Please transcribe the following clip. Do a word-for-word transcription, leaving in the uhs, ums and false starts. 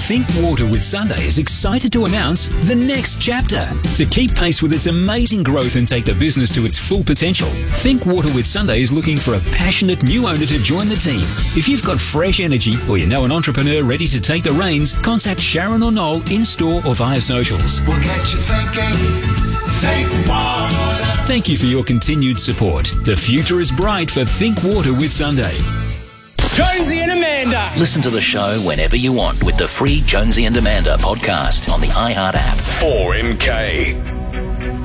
Think Water with Sunday is excited to announce the next chapter. To keep pace with its amazing growth and take the business to its full potential, Think Water with Sunday is looking for a passionate new owner to join the team. If you've got fresh energy or you know an entrepreneur ready to take the reins, contact Sharon or Noel in-store or via socials. We'll get you thinking. Think Water. Thank you for your continued support. The future is bright for Think Water with Sunday. Jonesy and Amanda. Listen to the show whenever you want with the free Jonesy and Amanda podcast on the iHeart app. four M K.